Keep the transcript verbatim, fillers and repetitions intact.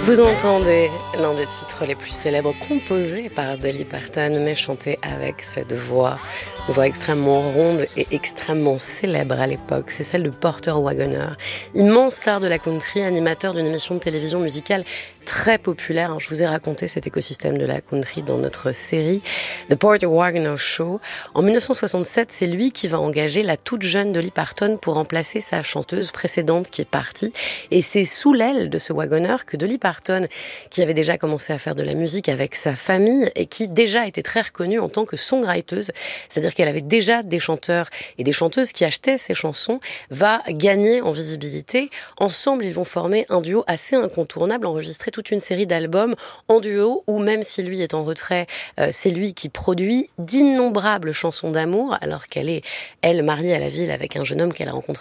Vous entendez l'un des titres les plus célèbres composés par Dolly Parton, mais chanté avec cette voix, une voix extrêmement ronde et extrêmement célèbre à l'époque. C'est celle de Porter Wagoner, immense star de la country, animateur d'une émission de télévision musicale très populaire. Je vous ai raconté cet écosystème de la country dans notre série The Porter Wagoner Show. En dix-neuf cent soixante-sept, c'est lui qui va engager la toute jeune Dolly Parton pour remplacer sa chanteuse précédente qui est partie. Et c'est sous l'aile de ce Wagoner que Dolly Parton, qui avait déjà commencé à faire de la musique avec sa famille et qui déjà était très reconnue en tant que songwriteuse, c'est-à-dire qu'elle avait déjà des chanteurs et des chanteuses qui achetaient ses chansons, va gagner en visibilité. Ensemble, ils vont former un duo assez incontournable, enregistrer toute une série d'albums en duo où, même si lui est en retrait, euh, c'est lui qui produit d'innombrables chansons d'amour, alors qu'elle est, elle, mariée à la ville avec un jeune homme qu'elle a rencontré